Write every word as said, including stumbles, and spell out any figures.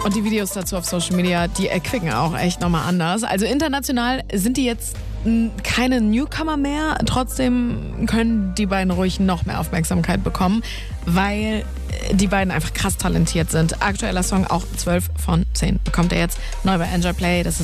Und die Videos dazu auf Social Media, die erquicken auch echt nochmal anders. Also international sind die jetzt keine Newcomer mehr. Trotzdem können die beiden ruhig noch mehr Aufmerksamkeit bekommen, weil die beiden einfach krass talentiert sind. Aktueller Song, auch zwölf von zehn bekommt er jetzt neu bei Enjoy Play. Das ist